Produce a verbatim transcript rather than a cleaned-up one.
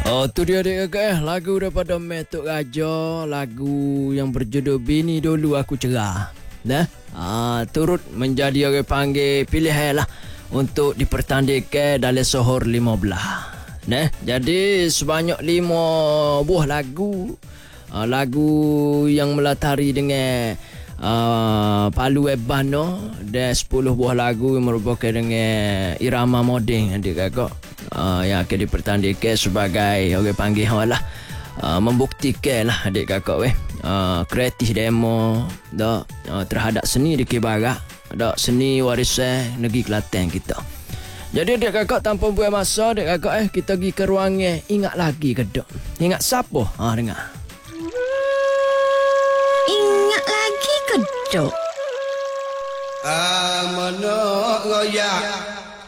Oh, tu dia adik kakak eh. Lagu daripada Metok Raja. Lagu yang berjudul Bini Dulu Aku Cerah. Nah, ah, turut menjadi orang panggil pilihan lah untuk dipertandingkan dalam Sohor lima belas. Nah, jadi sebanyak lima buah lagu. Ah, lagu yang melatari dengan uh, Palu Ebano dan sepuluh buah lagu yang merupakan dengan irama moden adik kakak. Uh, yang akan dipertandingkan sebagai orang panggil lah, uh, membuktikan lah adik kakak weh uh, kreatif demo dak uh, terhadap seni di Barat, dak seni warisan negeri Kelantan kita. Jadi adik kakak tanpa buang masa adik kakak eh kita pergi ke ruangan ingat lagi ke dak? Ingat siapa? Ha dengar. Ingat lagi ke dak? Amano goyak